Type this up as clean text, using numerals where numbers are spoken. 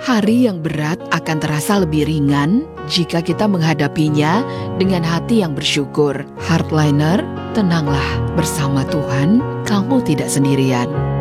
Hari yang berat akan terasa lebih ringan jika kita menghadapinya dengan hati yang bersyukur. Heartliner, tenanglah, bersama Tuhan, kamu tidak sendirian.